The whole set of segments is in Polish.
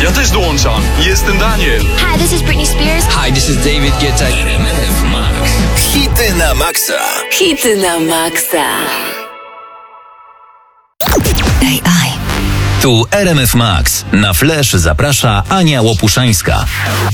Ja też dołączam. Jestem Daniel. Hi, this is Britney Spears. Hi, this is David Guetta. RMF Max. Hity na maksa. Hity na maksa. AI. Tu RMF Max. Na Flash zaprasza Ania Łopuszańska.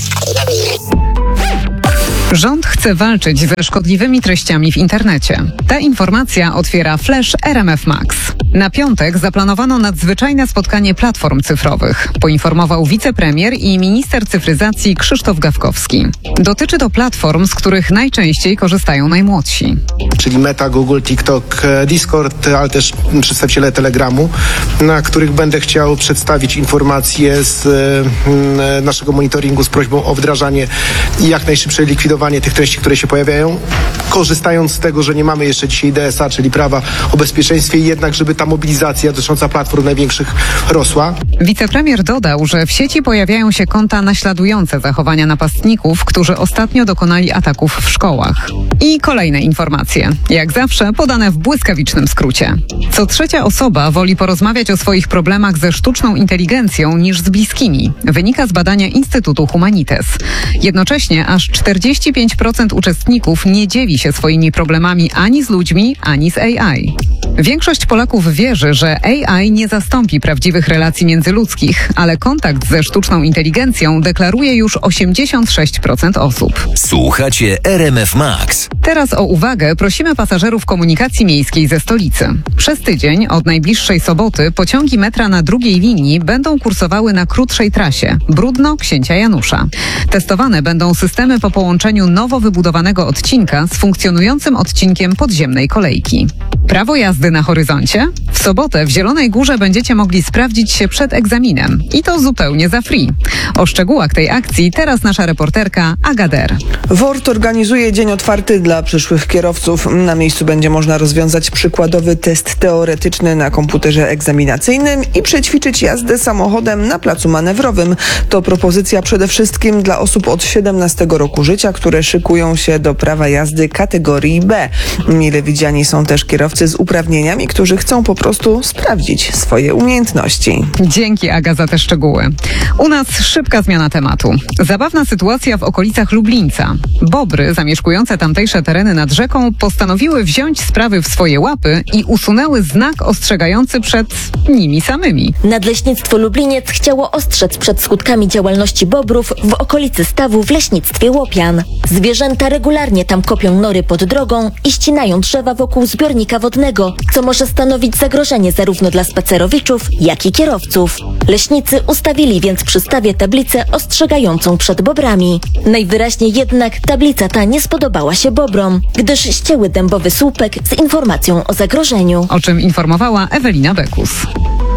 Rząd chce walczyć ze szkodliwymi treściami w internecie. Ta informacja otwiera Flash RMF Max. Na piątek zaplanowano nadzwyczajne spotkanie platform cyfrowych, poinformował wicepremier i minister cyfryzacji Krzysztof Gawkowski. Dotyczy to platform, z których najczęściej korzystają najmłodsi. Czyli Meta, Google, TikTok, Discord, ale też przedstawiciele Telegramu, na których będę chciał przedstawić informacje z naszego monitoringu z prośbą o wdrażanie i jak najszybsze likwidowanie tych treści, które się pojawiają, korzystając z tego, że nie mamy jeszcze dzisiaj DSA, czyli prawa o bezpieczeństwie, i jednak, żeby ta mobilizacja dotycząca platform największych rosła. Wicepremier dodał, że w sieci pojawiają się konta naśladujące zachowania napastników, którzy ostatnio dokonali ataków w szkołach. I kolejne informacje. Jak zawsze podane w błyskawicznym skrócie. Co trzecia osoba woli porozmawiać o swoich problemach ze sztuczną inteligencją niż z bliskimi. Wynika z badania Instytutu Humanites. Jednocześnie aż 45% uczestników nie dzieli się swoimi problemami ani z ludźmi, ani z AI. Większość Polaków wierzy, że AI nie zastąpi prawdziwych relacji międzyludzkich, ale kontakt ze sztuczną inteligencją deklaruje już 86% osób. Słuchacie RMF Max. Teraz o uwagę prosimy pasażerów komunikacji miejskiej ze stolicy. Przez tydzień, od najbliższej soboty, pociągi metra na drugiej linii będą kursowały na krótszej trasie Bródno-Księcia Janusza. Testowane będą systemy po połączeniu nowo wybudowanego odcinka z funkcjonującym odcinkiem podziemnej kolejki. Prawo jazdy na horyzoncie? W sobotę w Zielonej Górze będziecie mogli sprawdzić się przed egzaminem. I to zupełnie za free. O szczegółach tej akcji teraz nasza reporterka Aga Der. WORT organizuje dzień otwarty dla przyszłych kierowców. Na miejscu będzie można rozwiązać przykładowy test teoretyczny na komputerze egzaminacyjnym i przećwiczyć jazdę samochodem na placu manewrowym. To propozycja przede wszystkim dla osób od 17 roku życia, które szykują się do prawa jazdy kategorii B. Mile widziani są też kierowcy z uprawnieniami, którzy chcą po prostu sprawdzić swoje umiejętności. Dzięki, Aga, za te szczegóły. U nas szybka zmiana tematu. Zabawna sytuacja w okolicach Lublińca. Bobry zamieszkujące tamtejsze tereny nad rzeką postanowiły wziąć sprawy w swoje łapy i usunęły znak ostrzegający przed nimi samymi. Nadleśnictwo Lubliniec chciało ostrzec przed skutkami działalności bobrów w okolicy stawu w leśnictwie Łopian. Zwierzęta regularnie tam kopią nory pod drogą i ścinają drzewa wokół zbiornika wodnego, co może stanowić zagrożenie zarówno dla spacerowiczów, jak i kierowców. Leśnicy ustawili więc przy stawie tablicę ostrzegającą przed bobrami. Najwyraźniej jednak tablica ta nie spodobała się bobrom, gdyż ścięły dębowy słupek z informacją o zagrożeniu. O czym informowała Ewelina Bekus.